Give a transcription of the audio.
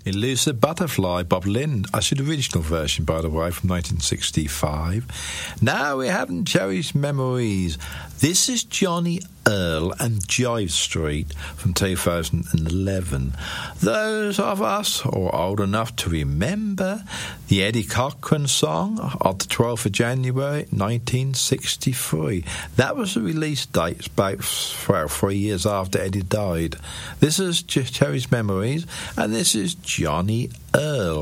Elusive Butterfly, Bob Lind. That's the original version, by the way, from 1965. Now we have Cherished Memories. This is Johnny Earl and Jive Street from 2011. Those of us who are old enough to remember the Eddie Cochran song of the 12th of January 1963. That was the release date about 3 years after Eddie died. This is Cherished Memories, and this is Johnny Earl.